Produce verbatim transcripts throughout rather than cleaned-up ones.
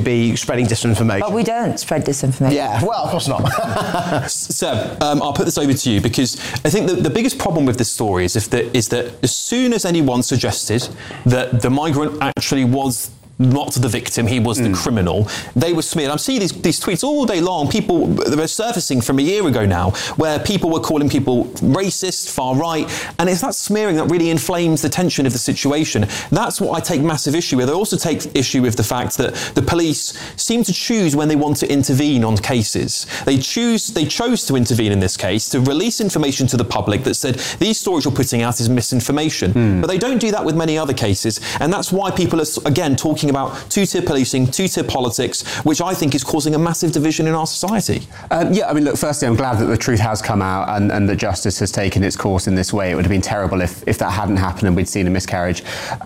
be spreading disinformation. But we don't spread disinformation. Yeah, well, of course not. Seb, um, I'll put this over to you because I think that the biggest problem with this story is, if the, is that as soon as anyone suggested that the migrant actually was not the victim, he was the mm. criminal, they were smeared. I'm seeing these, these tweets all day long, people that were surfacing from a year ago now, where people were calling people racist, far right, and it's that smearing that really inflames the tension of the situation. That's what I take massive issue with. I also take issue with the fact that the police seem to choose when they want to intervene on cases. They choose, they chose to intervene in this case to release information to the public that said these stories you're putting out is misinformation. Mm. But they don't do that with many other cases, and that's why people are, again, talking about two-tier policing, two-tier politics, which I think is causing a massive division in our society. Um, yeah, I mean, look, firstly, I'm glad that the truth has come out and, and that justice has taken its course in this way. It would have been terrible if, if that hadn't happened and we'd seen a miscarriage,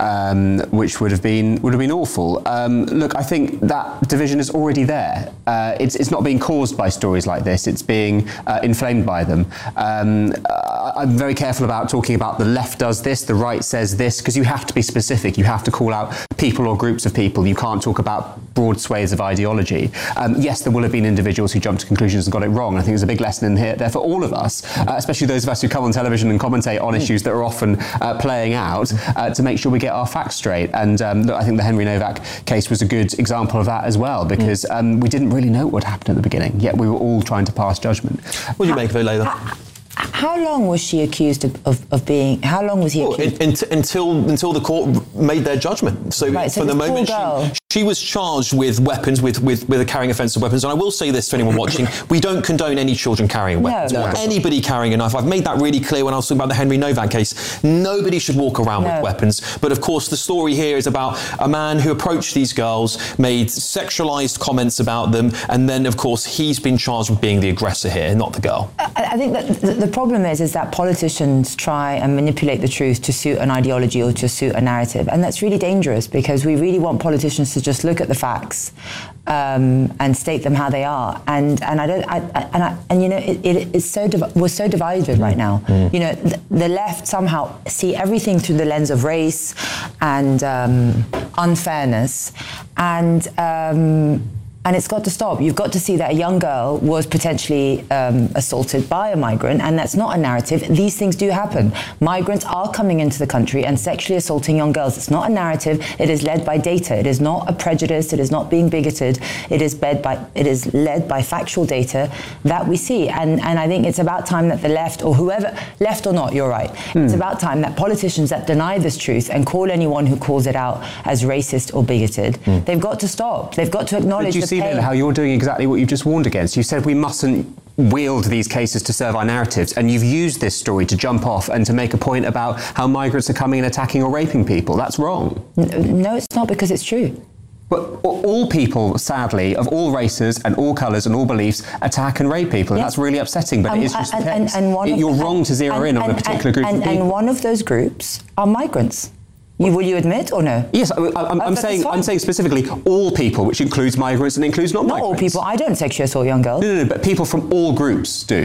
um, which would have been would have been awful. Um, look, I think that division is already there. Uh, it's, it's not being caused by stories like this. It's being uh, inflamed by them. Um, I'm very careful about talking about the left does this, the right says this, because you have to be specific. You have to call out people or groups of people. You can't talk about broad swathes of ideology. Um, yes, there will have been individuals who jumped to conclusions and got it wrong. I think there's a big lesson in here there for all of us, uh, especially those of us who come on television and commentate on issues that are often uh, playing out, uh, to make sure we get our facts straight. And um, look, I think the Henry Novak case was a good example of that as well, because um, we didn't really know what would happen at the beginning, yet we were all trying to pass judgment. What do you make of it, Layla? How long was she accused of, of, of being, how long was he well, accused? In, in, until until the court made their judgment. So, right, so from the moment she, she was charged with weapons, with, with, with a carrying offence of weapons, and I will say this to anyone watching, we don't condone any children carrying weapons, no, or no. anybody carrying a knife. I've made that really clear when I was talking about the Henry Novak case. Nobody should walk around no. with weapons. But of course, the story here is about a man who approached these girls, made sexualised comments about them, and then, of course, he's been charged with being the aggressor here, not the girl. I, I think that the, the problem is, is that politicians try and manipulate the truth to suit an ideology or to suit a narrative, and that's really dangerous, because we really want politicians to just look at the facts um, and state them how they are. And and I don't I, I, and I, and you know it, it is so div- we're so divided right now. Mm. You know, the, the left somehow see everything through the lens of race and um, unfairness, and. Um, And it's got to stop. You've got to see that a young girl was potentially um, assaulted by a migrant, and that's not a narrative. These things do happen. Migrants are coming into the country and sexually assaulting young girls. It's not a narrative. It is led by data. It is not a prejudice. It is not being bigoted. It is led by, it is led by factual data that we see. And, and I think it's about time that the left, or whoever, left or not, you're right. Mm. It's about time that politicians that deny this truth and call anyone who calls it out as racist or bigoted, mm. they've got to stop. They've got to acknowledge the see how you're doing exactly what you've just warned against. You said we mustn't wield these cases to serve our narratives, and you've used this story to jump off and to make a point about how migrants are coming and attacking or raping people. That's wrong. No, it's not, because it's true. But all people, sadly, of all races and all colours and all beliefs, attack and rape people. And yes. That's really upsetting, but um, it is just and, the case. And, and one You're of, wrong and, to zero and, in on and, a particular and, group and, of people. And one of those groups are migrants. You, will you admit or no? Yes, I, I'm, I'm saying I'm saying specifically all people, which includes migrants and includes not migrants. Not all people. I don't sexually assault young girls. No, no, no, but people from all groups do.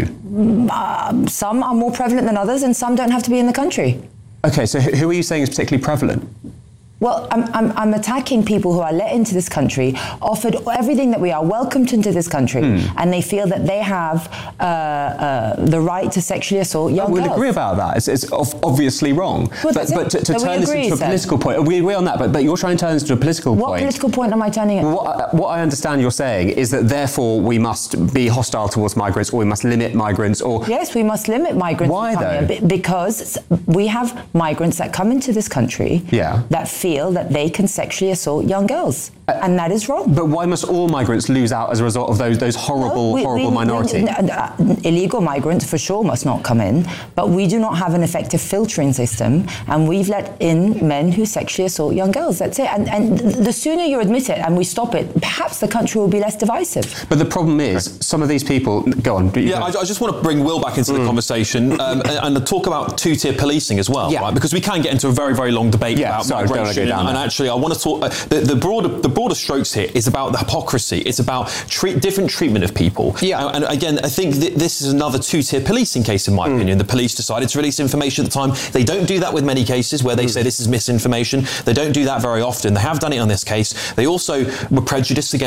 Um, some are more prevalent than others, and some don't have to be in the country. Okay, so who are you saying is particularly prevalent? Well, I'm, I'm, I'm attacking people who are let into this country, offered everything that we are, welcomed into this country, mm. and they feel that they have uh, uh, the right to sexually assault young we'll girls. We'll agree about that. It's, it's obviously wrong. Well, but but to, to so turn this agree, into a so. political point, we agree on that, but, but you're trying to turn this into a political what point. What political point am I turning it? Well, what, what I understand you're saying is that therefore we must be hostile towards migrants, or we must limit migrants, or... Yes, we must limit migrants. Why, though? Here, because we have migrants that come into this country yeah. that feel that they can sexually assault young girls, uh, and that is wrong. But why must all migrants lose out as a result of those those horrible, no, we, horrible we, minority? We, uh, illegal migrants for sure must not come in, but we do not have an effective filtering system, and we've let in men who sexually assault young girls. That's it. And, and the sooner you admit it and we stop it, perhaps the country will be less divisive. But the problem is, some of these people... Go on. Yeah, I, I just want to bring Will back into mm. the conversation um, and, and talk about two-tier policing as well, yeah. right? Because we can get into a very, very long debate yeah, about sorry, migration. Down and there. actually, I want to talk... Uh, the, the, broader, the broader strokes here is about the hypocrisy. It's about treat, different treatment of people. Yeah. And, and again, I think th- this is another two-tier policing case, in my mm. opinion. The police decided to release information at the time. They don't do that with many cases where they mm. say this is misinformation. They don't do that very often. They have done it on this case. They also were prejudiced against